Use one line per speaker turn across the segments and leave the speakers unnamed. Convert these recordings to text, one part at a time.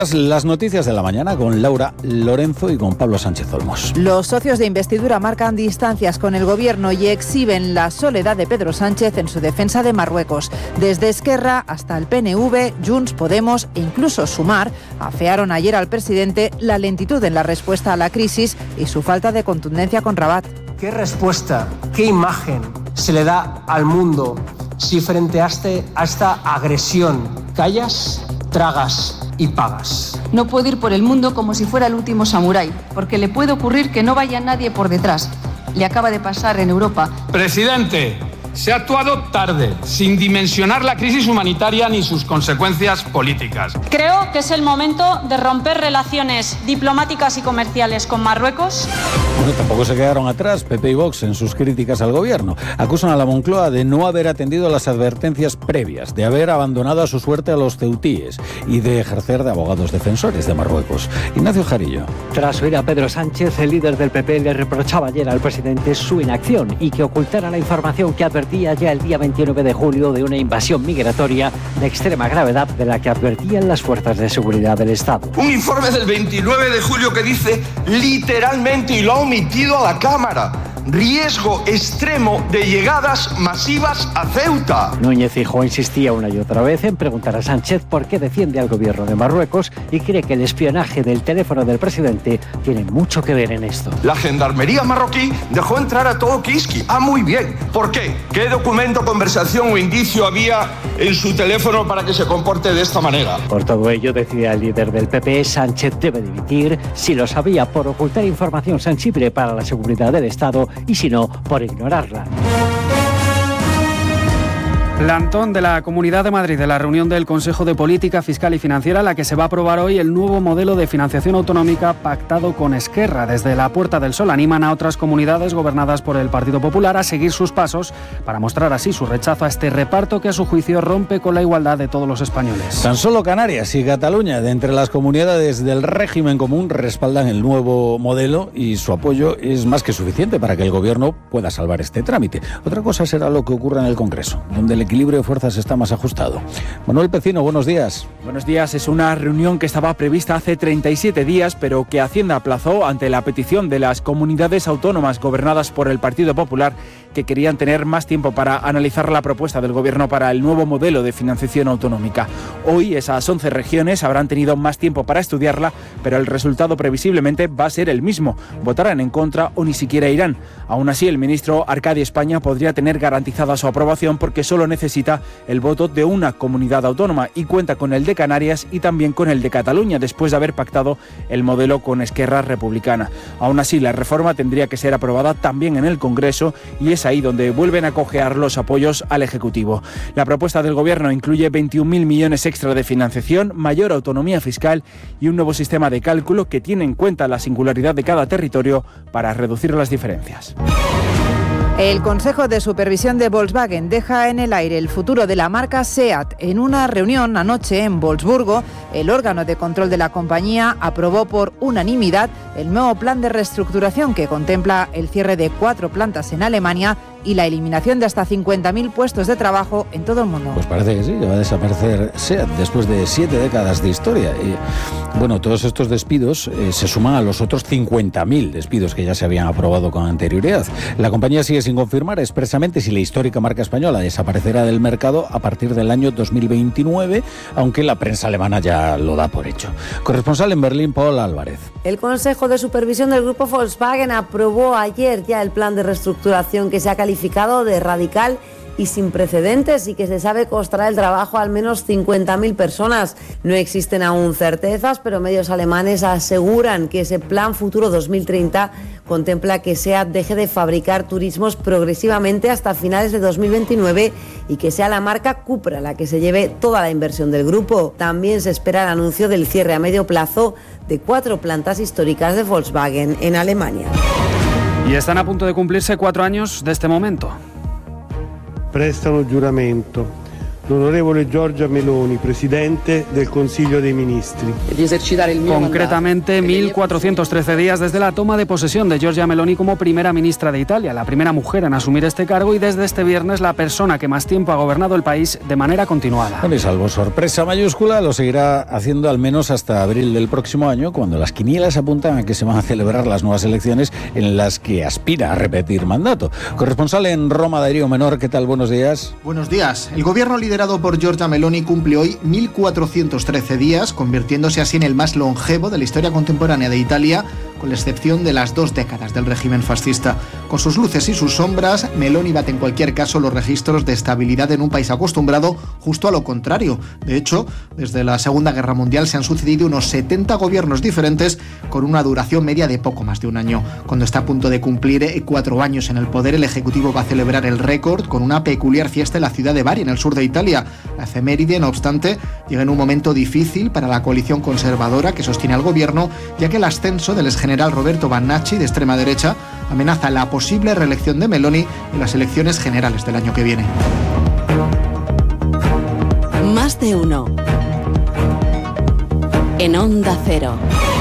Las noticias de la mañana con Laura Lorenzo y con Pablo Sánchez Olmos.
Los socios de investidura marcan distancias con el gobierno y exhiben la soledad de Pedro Sánchez en su defensa de Marruecos. Desde Esquerra hasta el PNV, Junts, Podemos e incluso Sumar afearon ayer al presidente la lentitud en la respuesta a la crisis y su falta de contundencia con Rabat.
¿Qué respuesta, qué imagen se le da al mundo si frente a esta agresión callas, tragas y pagas?
No puede ir por el mundo como si fuera el último samurái, porque le puede ocurrir que no vaya nadie por detrás. Le acaba de pasar en Europa.
Presidente, se ha actuado tarde, sin dimensionar la crisis humanitaria ni sus consecuencias políticas.
Creo que es el momento de romper relaciones diplomáticas y comerciales con Marruecos.
Bueno, tampoco se quedaron atrás PP y Vox en sus críticas al gobierno. Acusan a la Moncloa de no haber atendido las advertencias previas, de haber abandonado a su suerte a los ceutíes y de ejercer de abogados defensores de Marruecos. Ignacio Jarillo.
Tras oír a Pedro Sánchez, el líder del PP le reprochaba ayer al presidente su inacción y que ocultara la información que advertía ya el día 29 de julio de una invasión migratoria de extrema gravedad de la que advertían las fuerzas de seguridad del Estado.
Un informe del 29 de julio que dice literalmente, y lo ha omitido a la Cámara, riesgo extremo de llegadas masivas a Ceuta.
Núñez Feijóo insistía una y otra vez en preguntar a Sánchez por qué defiende al gobierno de Marruecos y cree que el espionaje del teléfono del presidente tiene mucho que ver en esto.
La gendarmería marroquí dejó entrar a todo Kiski. Muy bien. ¿Por qué? ¿Qué documento, conversación o indicio había en su teléfono para que se comporte de esta manera?
Por todo ello, decía el líder del PP, Sánchez debe dimitir si lo sabía por ocultar información sensible para la seguridad del Estado y si no, por ignorarla.
Plantón de la Comunidad de Madrid de la reunión del Consejo de Política Fiscal y Financiera, en la que se va a aprobar hoy el nuevo modelo de financiación autonómica pactado con Esquerra. Desde la Puerta del Sol animan a otras comunidades gobernadas por el Partido Popular a seguir sus pasos para mostrar así su rechazo a este reparto que a su juicio rompe con la igualdad de todos los españoles.
Tan solo Canarias y Cataluña, de entre las comunidades del régimen común, respaldan el nuevo modelo y su apoyo es más que suficiente para que el gobierno pueda salvar este trámite. Otra cosa será lo que ocurra en el Congreso, donde el equilibrio de fuerzas está más ajustado. Manuel Pecino, buenos días.
Buenos días. Es una reunión que estaba prevista hace 37 días, pero que Hacienda aplazó ante la petición de las comunidades autónomas gobernadas por el Partido Popular, que querían tener más tiempo para analizar la propuesta del gobierno para el nuevo modelo de financiación autonómica. Hoy esas 11 regiones habrán tenido más tiempo para estudiarla, pero el resultado previsiblemente va a ser el mismo. Votarán en contra o ni siquiera irán. Aún así, el ministro Arcadi España podría tener garantizada su aprobación porque solo necesita el voto de una comunidad autónoma y cuenta con el de Canarias y también con el de Cataluña, después de haber pactado el modelo con Esquerra Republicana. Aún así, la reforma tendría que ser aprobada también en el Congreso y es ahí donde vuelven a cojear los apoyos al Ejecutivo. La propuesta del Gobierno incluye 21.000 millones extra de financiación, mayor autonomía fiscal y un nuevo sistema de cálculo que tiene en cuenta la singularidad de cada territorio para reducir las diferencias.
El Consejo de Supervisión de Volkswagen deja en el aire el futuro de la marca SEAT. En una reunión anoche en Wolfsburgo, el órgano de control de la compañía aprobó por unanimidad el nuevo plan de reestructuración que contempla el cierre de 4 plantas en Alemania y la eliminación de hasta 50.000 puestos de trabajo en todo el mundo.
Pues parece que sí, que va a desaparecer SEAT después de 7 décadas de historia. Y bueno, todos estos despidos se suman a los otros 50.000 despidos que ya se habían aprobado con anterioridad. La compañía sigue sin confirmar expresamente si la histórica marca española desaparecerá del mercado a partir del año 2029, aunque la prensa alemana ya lo da por hecho. Corresponsal en Berlín, Paul Álvarez.
El Consejo de Supervisión del Grupo Volkswagen aprobó ayer ya el plan de reestructuración que se ha calificado de radical y sin precedentes y que se sabe costará el trabajo a al menos 50.000 personas. No existen aún certezas, pero medios alemanes aseguran que ese plan futuro 2030 contempla que SEAT deje de fabricar turismos progresivamente hasta finales de 2029 y que sea la marca Cupra la que se lleve toda la inversión del grupo. También se espera el anuncio del cierre a medio plazo de 4 plantas históricas de Volkswagen en Alemania.
Y están a punto de cumplirse 4 años de este momento.
Prestano giuramento l'onorevole Giorgia Meloni, Presidente del Consiglio dei Ministri.
Concretamente, 1.413 días desde la toma de posesión de Giorgia Meloni como primera ministra de Italia, la primera mujer en asumir este cargo y desde este viernes la persona que más tiempo ha gobernado el país de manera continuada.
Bueno, y salvo sorpresa mayúscula, lo seguirá haciendo al menos hasta abril del próximo año, cuando las quinielas apuntan a que se van a celebrar las nuevas elecciones en las que aspira a repetir mandato. Corresponsal en Roma, Darío Menor, ¿qué tal? Buenos días.
Buenos días. El gobierno liderado por Giorgia Meloni cumple hoy 1.413 días, convirtiéndose así en el más longevo de la historia contemporánea de Italia, con la excepción de las 2 décadas del régimen fascista. Con sus luces y sus sombras, Meloni bate en cualquier caso los registros de estabilidad en un país acostumbrado justo a lo contrario. De hecho, desde la Segunda Guerra Mundial se han sucedido unos 70 gobiernos diferentes con una duración media de poco más de un año. Cuando está a punto de cumplir 4 años en el poder, el Ejecutivo va a celebrar el récord con una peculiar fiesta en la ciudad de Bari, en el sur de Italia. La efeméride, no obstante, llega en un momento difícil para la coalición conservadora que sostiene al gobierno, ya que el ascenso del exgeneral Roberto Bannacci, de extrema derecha, amenaza la posible reelección de Meloni en las elecciones generales del año que viene.
Más de uno. En Onda Cero.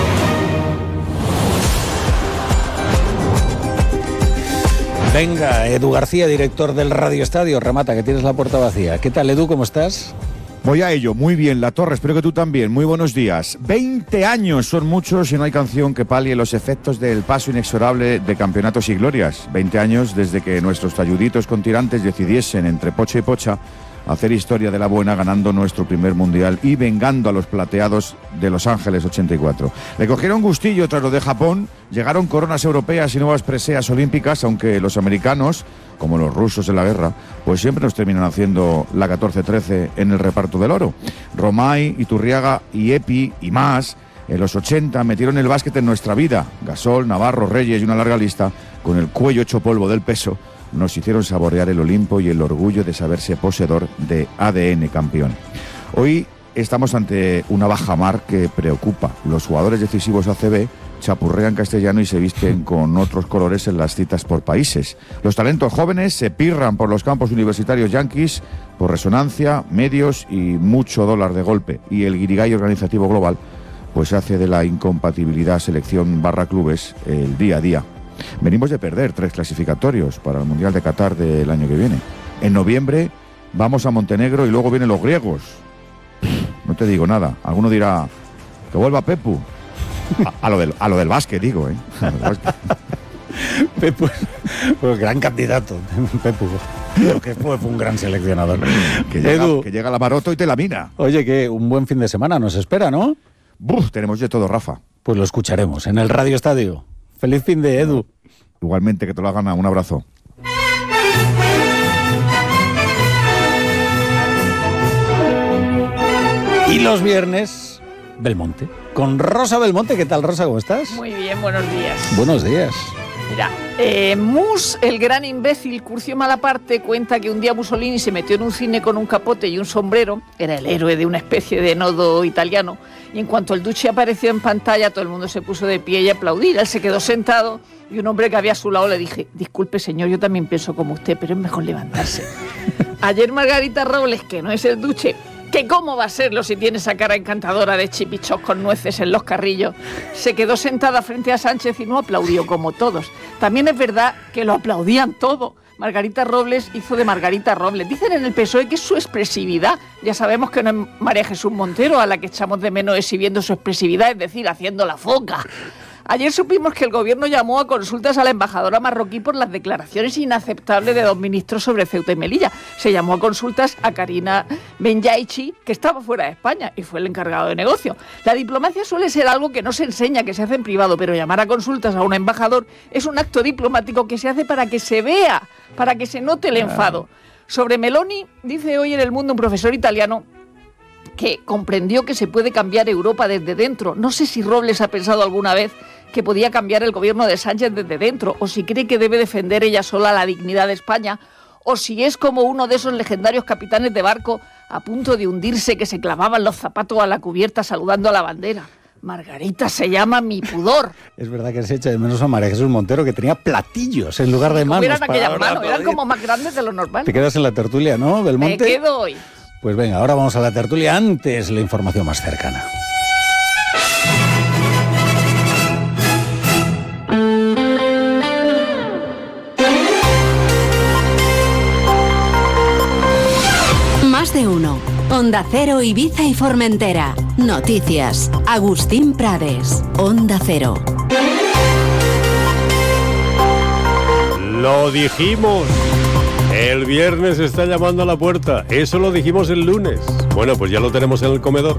Venga, Edu García, director del Radio Estadio, remata, que tienes la puerta vacía. ¿Qué tal, Edu? ¿Cómo estás?
Voy a ello, muy bien, La Torre, espero que tú también. Muy buenos días. 20 años son muchos y no hay canción que palie los efectos del paso inexorable de campeonatos y glorias. 20 años desde que nuestros talluditos con tirantes decidiesen entre pocha y pocha hacer historia de la buena, ganando nuestro primer mundial y vengando a los plateados de Los Ángeles 84. Le cogieron gustillo tras lo de Japón, llegaron coronas europeas y nuevas preseas olímpicas, aunque los americanos, como los rusos en la guerra, pues siempre nos terminan haciendo la 14-13 en el reparto del oro. Romay, Iturriaga y Epi y más, en los 80 metieron el básquet en nuestra vida. Gasol, Navarro, Reyes y una larga lista, con el cuello hecho polvo del peso, nos hicieron saborear el Olimpo y el orgullo de saberse poseedor de ADN campeón. Hoy estamos ante una bajamar que preocupa. Los jugadores decisivos ACB chapurrean castellano y se visten con otros colores en las citas por países. Los talentos jóvenes se pirran por los campos universitarios yanquis por resonancia, medios y mucho dólar de golpe. Y el guirigay organizativo global pues hace de la incompatibilidad selección/clubes el día a día. Venimos de perder 3 clasificatorios para el Mundial de Qatar del año que viene. En noviembre vamos a Montenegro y luego vienen los griegos. No te digo nada. Alguno dirá que vuelva Pepu. A lo del básquet, digo, ¿eh?
Pepu, pues gran candidato, Pepu. Creo que fue un gran seleccionador.
Que llega la Maroto y te la mina.
Oye, que un buen fin de semana nos espera, ¿no?
Tenemos de todo, Rafa.
Pues lo escucharemos en el Radio Estadio. Feliz fin de, Edu.
Igualmente, que te lo hagan. Un abrazo.
Y los viernes, Belmonte. Con Rosa Belmonte. ¿Qué tal, Rosa? ¿Cómo estás?
Muy bien, buenos días.
Buenos días.
Mira, Mus, el gran imbécil Curcio Malaparte, cuenta que un día Mussolini se metió en un cine con un capote y un sombrero. Era el héroe de una especie de nodo italiano. Y en cuanto el Duce apareció en pantalla, todo el mundo se puso de pie y a aplaudir. Él se quedó sentado y un hombre que había a su lado le dije: disculpe, señor, yo también pienso como usted, pero es mejor levantarse. Ayer Margarita Robles, que no es el Duce, que cómo va a serlo si tiene esa cara encantadora de chipichos con nueces en los carrillos, se quedó sentada frente a Sánchez y no aplaudió como todos. También es verdad que lo aplaudían todo. Margarita Robles hizo de Margarita Robles. Dicen en el PSOE que es su expresividad. Ya sabemos que no es María Jesús Montero, a la que echamos de menos exhibiendo su expresividad, es decir, haciendo la foca. Ayer supimos que el gobierno llamó a consultas a la embajadora marroquí por las declaraciones inaceptables de 2 ministros sobre Ceuta y Melilla. Se llamó a consultas a Karina Benyaichi, que estaba fuera de España y fue el encargado de negocio. La diplomacia suele ser algo que no se enseña, que se hace en privado, pero llamar a consultas a un embajador es un acto diplomático que se hace para que se vea, para que se note el enfado. Sobre Meloni, dice hoy en El Mundo un profesor italiano que comprendió que se puede cambiar Europa desde dentro. No sé si Robles ha pensado alguna vez que podía cambiar el gobierno de Sánchez desde dentro, o si cree que debe defender ella sola la dignidad de España, o si es como uno de esos legendarios capitanes de barco a punto de hundirse que se clavaban los zapatos a la cubierta saludando a la bandera. Margarita se llama mi pudor.
Es verdad que se echa de menos a María Jesús Montero, que tenía platillos en lugar de manos.
Eran aquellas manos, eran como más grandes de lo normal.
Te quedas en la tertulia, ¿no, Belmonte?
Me quedo hoy.
Pues venga, ahora vamos a la tertulia, antes la información más cercana.
Más de uno. Onda Cero, Ibiza y Formentera. Noticias. Agustín Prades. Onda Cero.
Lo dijimos. El viernes está llamando a la puerta. Eso lo dijimos el lunes. Bueno, pues ya lo tenemos en el comedor.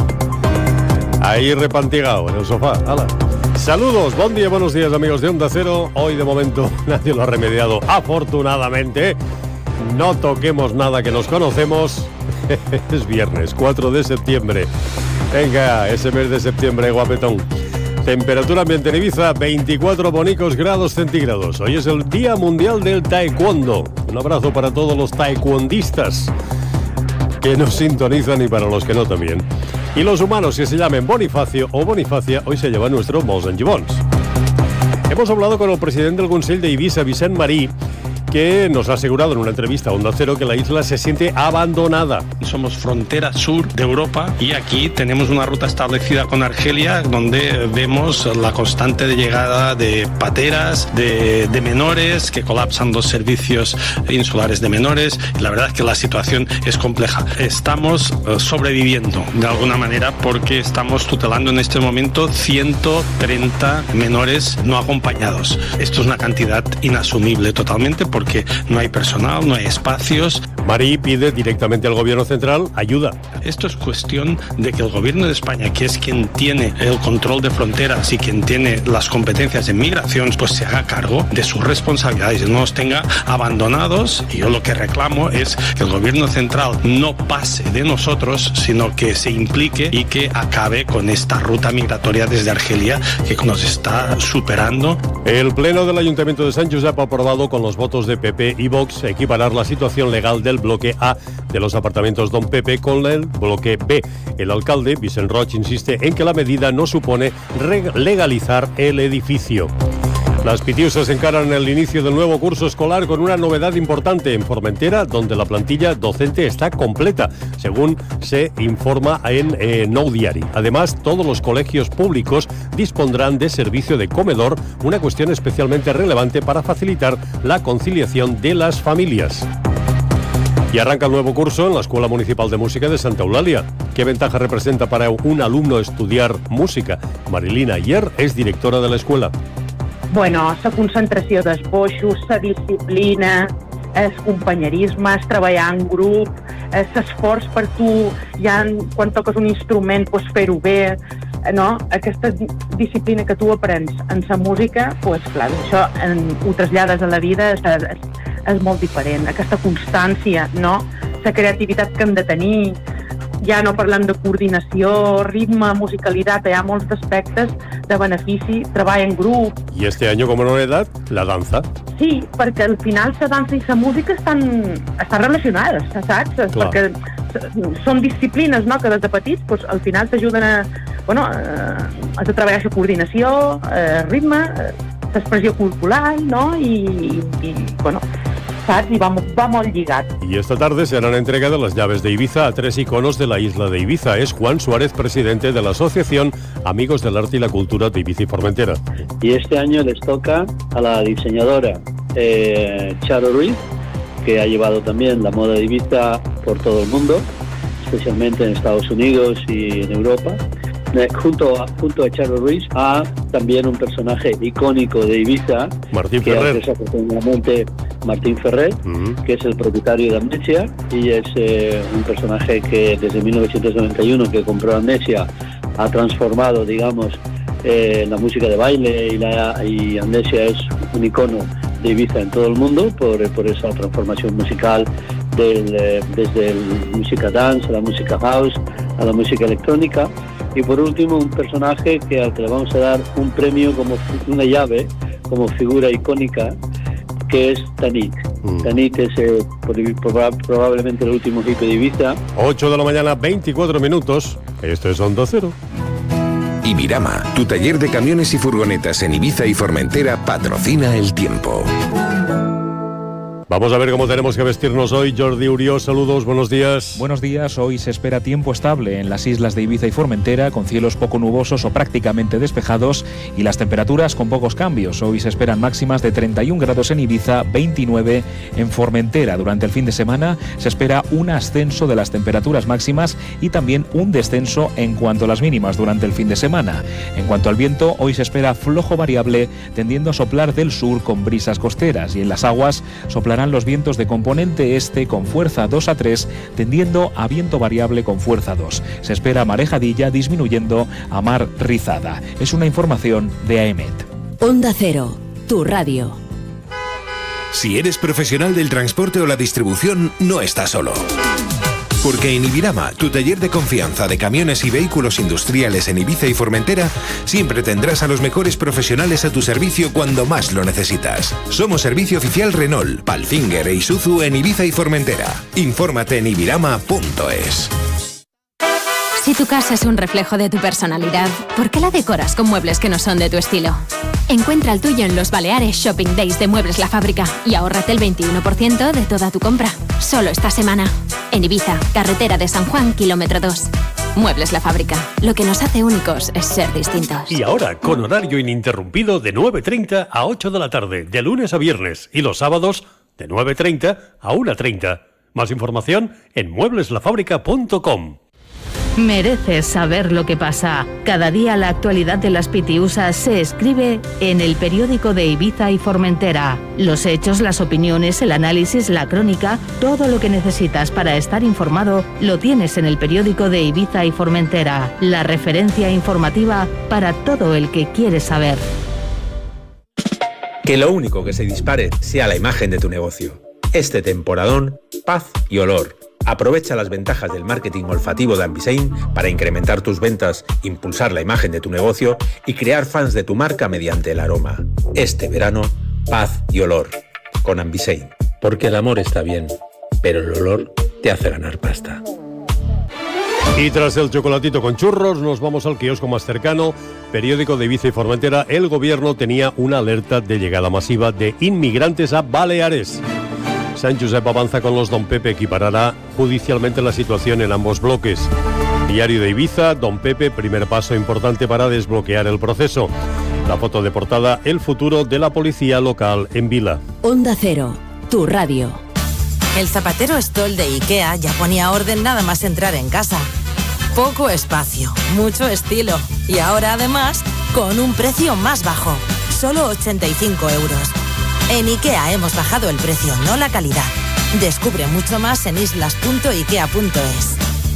Ahí repantigado en el sofá. ¡Hala! Saludos, buen día, buenos días, amigos de Onda Cero. Hoy de momento nadie lo ha remediado, afortunadamente. No toquemos nada, que nos conocemos. Es viernes, 4 de septiembre. Venga, ese mes de septiembre, guapetón. Temperatura ambiente en Ibiza, 24 bonicos grados centígrados. Hoy es el Día Mundial del Taekwondo. Un abrazo para todos los taekwondistas que nos sintonizan y para los que no también. Y los humanos que se llamen Bonifacio o Bonifacia, hoy se lleva nuestro Molts and Gibons. Hemos hablado con el presidente del Consell de Ibiza, Vicent Marí, que nos ha asegurado en una entrevista a Onda Cero que la isla se siente abandonada.
Somos frontera sur de Europa y aquí tenemos una ruta establecida con Argelia donde vemos la constante de llegada de pateras, de menores que colapsan los servicios insulares de menores. La verdad es que la situación es compleja. Estamos sobreviviendo de alguna manera porque estamos tutelando en este momento 130 menores no acompañados. Esto es una cantidad inasumible totalmente porque no hay personal, no hay espacios.
Marí pide directamente al gobierno central ayuda.
Esto es cuestión de que el gobierno de España, que es quien tiene el control de fronteras y quien tiene las competencias en migración, pues se haga cargo de sus responsabilidades y no los tenga abandonados. Y yo lo que reclamo es que el gobierno central no pase de nosotros, sino que se implique y que acabe con esta ruta migratoria desde Argelia que nos está superando.
El Pleno del Ayuntamiento de Sant Josep ha aprobado con los votos de PP y Vox equiparar la situación legal del bloque A de los apartamentos Don Pepe con el bloque B. El alcalde, Vicent Roig, insiste en que la medida no supone legalizar el edificio. Las pitiusas encaran el inicio del nuevo curso escolar con una novedad importante en Formentera, donde la plantilla docente está completa, según se informa en Nou Diari. Además, todos los colegios públicos dispondrán de servicio de comedor, una cuestión especialmente relevante para facilitar la conciliación de las familias. Y arranca el nuevo curso en la Escuela Municipal de Música de Santa Eulàlia. ¿Qué ventaja representa para un alumno estudiar música? Marilina Ayer és directora de l'escola.
Bueno, la concentració d'esboixos, la disciplina, el companyerisme, el treballar en grup, l'esforç per tu, ja quan toques un instrument, pues, fer-ho bé, no? Aquesta disciplina que tu aprens en la música, pues, clar, això ho trasllades a la vida, és molt diferent. Aquesta constància, no? La creativitat que hem de tenir, ja no parlem de coordinació, ritme, musicalitat, hi ha molts aspectes de benefici, treball en grup.
Y este año como novedad, la danza.
Sí, perquè al final la dansa i la música estan relacionades, saps?
Clar.
Perquè són disciplines, no?, que des de petits pues, al final t'ajuden a treballar la coordinació, el ritme, l'expressió corporal, no?, i bueno, saps? I va molt lligat.
Y esta tarde se harán entrega de las llaves de Ibiza a 3 iconos de la isla de Ibiza. Es Juan Suárez, presidente de la Asociación Amigos del Arte y la Cultura de Ibiza y Formentera.
Y este año les toca a la diseñadora Charo Ruiz, que ha llevado también la moda de Ibiza por todo el mundo, especialmente en Estados Unidos y en Europa. Junto a Charo Ruiz, a también un personaje icónico de Ibiza,
Martín
que
Ferrer.
es desafortunadamente Martín Ferrer, que es el propietario de Amnesia, y es un personaje que desde 1991 que compró Amnesia ha transformado, digamos, la música de baile y Amnesia es un icono de Ibiza en todo el mundo por esa transformación musical desde la música dance a la música house a la música electrónica. Y por último, un personaje al que le vamos a dar un premio como una llave, como figura icónica, que es Tanit. Tanit es probablemente el último hippie de Ibiza.
8 de la mañana, 24 minutos. Esto es Onda Cero.
Ibirama, tu taller de camiones y furgonetas en Ibiza y Formentera, patrocina el tiempo.
Vamos a ver cómo tenemos que vestirnos hoy. Jordi Urió, saludos, buenos días.
Buenos días, hoy se espera tiempo estable en las islas de Ibiza y Formentera, con cielos poco nubosos o prácticamente despejados y las temperaturas con pocos cambios. Hoy se esperan máximas de 31 grados en Ibiza, 29 en Formentera. Durante el fin de semana se espera un ascenso de las temperaturas máximas y también un descenso en cuanto a las mínimas durante el fin de semana. En cuanto al viento, hoy se espera flojo variable, tendiendo a soplar del sur con brisas costeras, y en las aguas soplarán los vientos de componente este con fuerza 2 a 3, tendiendo a viento variable con fuerza 2. Se espera marejadilla disminuyendo a mar rizada. Es una información de AEMET.
Onda Cero, tu radio.
Si eres profesional del transporte o la distribución, no estás solo. Porque en Ibirama, tu taller de confianza de camiones y vehículos industriales en Ibiza y Formentera, siempre tendrás a los mejores profesionales a tu servicio cuando más lo necesitas. Somos servicio oficial Renault, Palfinger e Isuzu en Ibiza y Formentera. Infórmate en ibirama.es.
Si tu casa es un reflejo de tu personalidad, ¿por qué la decoras con muebles que no son de tu estilo? Encuentra el tuyo en los Baleares Shopping Days de Muebles La Fábrica y ahórrate el 21% de toda tu compra. Solo esta semana. En Ibiza, carretera de San Juan, kilómetro 2. Muebles La Fábrica. Lo que nos hace únicos es ser distintos.
Y ahora, con horario ininterrumpido de 9:30 a 8 de la tarde, de lunes a viernes, y los sábados de 9:30 a 1:30. Más información en muebleslafábrica.com.
Mereces saber lo que pasa. Cada día la actualidad de las pitiusas se escribe en el periódico de Ibiza y Formentera. Los hechos, las opiniones, el análisis, la crónica, todo lo que necesitas para estar informado lo tienes en el periódico de Ibiza y Formentera. La referencia informativa para todo el que quiere saber.
Que lo único que se dispare sea la imagen de tu negocio. Este temporadón, paz y olor. Aprovecha las ventajas del marketing olfativo de Ambisein para incrementar tus ventas, impulsar la imagen de tu negocio y crear fans de tu marca mediante el aroma. Este verano, paz y olor con Ambisein. Porque el amor está bien, pero el olor te hace ganar pasta.
Y tras el chocolatito con churros, nos vamos al kiosco más cercano. Periódico de Ibiza y Formentera. El gobierno tenía una alerta de llegada masiva de inmigrantes a Baleares. Sant Josep avanza con los Don Pepe, equiparará judicialmente la situación en ambos bloques. Diario de Ibiza, Don Pepe, primer paso importante para desbloquear el proceso. La foto de portada, el futuro de la policía local en Vila.
Onda Cero, tu radio.
El zapatero Stoll de IKEA ya ponía orden nada más entrar en casa. Poco espacio, mucho estilo. Y ahora además, con un precio más bajo. Solo 85 euros. En IKEA hemos bajado el precio, no la calidad. Descubre mucho más en islas.ikea.es.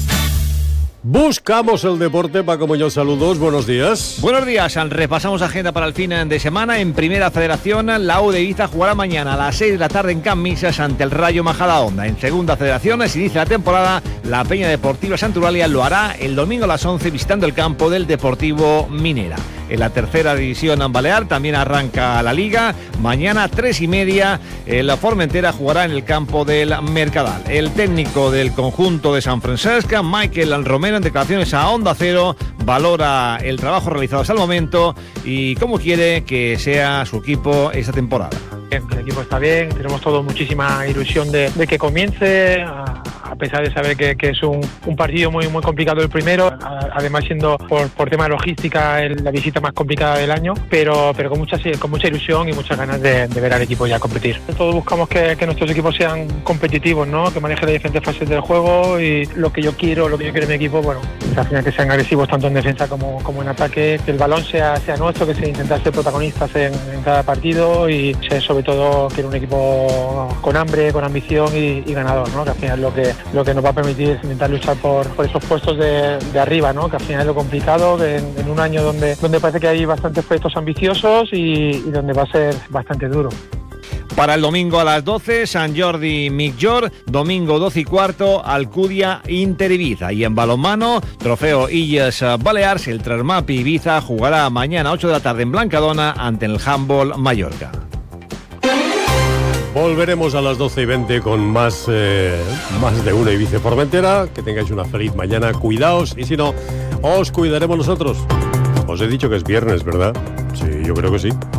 Buscamos el deporte. Paco Muñoz, saludos, buenos días.
Buenos días, repasamos agenda para el fin de semana. En Primera Federación, la U de Ibiza jugará mañana a las 6 de la tarde en Can Misas ante el Rayo Majadahonda. En Segunda Federación, si inicia la temporada, la Peña Deportiva Santuralia lo hará el domingo a las 11 visitando el campo del Deportivo Minera. En la Tercera División Balear también arranca la Liga. Mañana 3:30 la Formentera jugará en el campo del Mercadal. El técnico del conjunto de San Francesco, Michael Romero, en declaraciones a Onda Cero, valora el trabajo realizado hasta el momento y cómo quiere que sea su equipo esta temporada.
El equipo está bien, tenemos todos muchísima ilusión de que comience, a pesar de saber que es un partido muy complicado el primero, además siendo por tema de logística la visita más complicada del año, pero con mucha ilusión y muchas ganas de ver al equipo ya competir. Todos buscamos que nuestros equipos sean competitivos, ¿no? Que manejen las diferentes fases del juego, y lo que yo quiero en mi equipo, bueno, es al final que sean agresivos tanto en defensa como en ataque, que el balón sea nuestro, que se intentar ser protagonistas en cada partido y ser sobre todo que era un equipo con hambre, con ambición y ganador, ¿no? Que al final lo que nos va a permitir es intentar luchar por esos puestos de arriba, ¿no? Que al final es lo complicado, que en un año donde parece que hay bastantes proyectos ambiciosos y donde va a ser bastante duro.
Para el domingo a las 12, Sant Jordi Migjorn, domingo 12:15, Alcúdia Inter Ibiza. Y en balonmano, trofeo Illes Balears, el Trasmapi Ibiza jugará mañana a 8 de la tarde en Blancadona ante el Handball Mallorca.
Volveremos a las 12:20 con más de una Ibiza Formentera. Que tengáis una feliz mañana, cuidaos, y si no, os cuidaremos nosotros. Os he dicho que es viernes, ¿verdad? Sí, yo creo que sí.